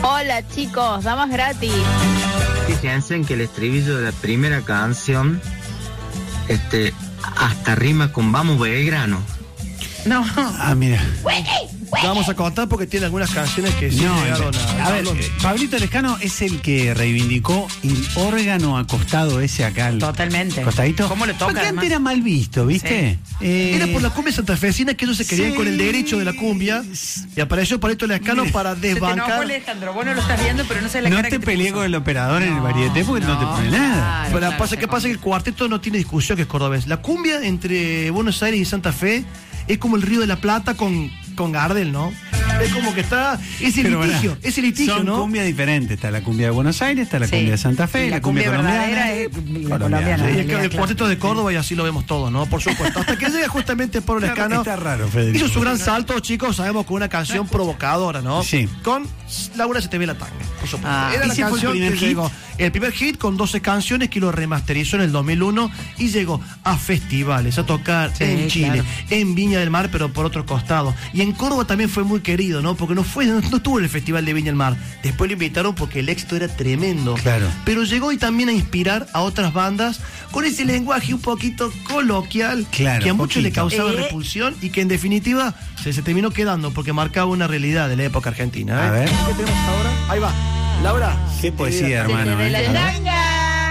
Hola chicos, damas gratis. Fíjense en que el estribillo de la primera canción hasta rima con Vamos Belgrano. No. Ah, mira. Vamos a contar porque tiene algunas canciones que sí llegaron a ver, Pablito Lescano es el que reivindicó el órgano acostado ese acá. Totalmente. Costadito. ¿Cómo le toca? Porque además? antes era mal visto, ¿viste? Sí. Era por la cumbia santafesina que ellos se querían Sí. con el derecho de la cumbia y apareció Pablito Lescano para Se te enojó, desbancar. Alejandro. Vos no lo estás viendo, pero no sé la No cara te que peleé puso. con el operador en el varieté porque no te pone nada. Pero Claro, ¿qué pasa? Que el cuarteto no tiene discusión, que es cordobés. La cumbia entre Buenos Aires y Santa Fe es como el Río de la Plata con Gardel, ¿no? Es como que está. Es el Pero litigio, pará, es el litigio, son ¿no? cumbias diferentes. Está la cumbia de Buenos Aires, está la Sí. cumbia de Santa Fe, Y la cumbia colombiana. verdadera es la colombiana. Sí, es que Claro. el cuarteto de Córdoba y así lo vemos todos, ¿no? Por supuesto. Hasta que llega justamente Pablo Lescano. Está raro, Federico. Hizo su gran salto, chicos, sabemos, con una canción provocadora, ¿no? Sí. Con Laura se te ve la tanga, por supuesto. Era la ¿ese fue el canción primer que hit? llegó. El primer hit con 12 canciones que lo remasterizó en el 2001 y llegó a festivales, a tocar Sí, en Chile, claro. en Viña del Mar, pero por otro costado. Y en Córdoba también fue muy querido, ¿no? Porque no estuvo en el Festival de Viña del Mar. Después lo invitaron porque el éxito era tremendo. Claro. Pero llegó y también a inspirar a otras bandas con ese lenguaje un poquito coloquial Claro, que a muchos le poquito. causaba repulsión y que en definitiva se terminó quedando porque marcaba una realidad de la época argentina. A ver. ¿Qué tenemos ahora? Ahí va. Laura. Qué poesía, hermano. De la tanga.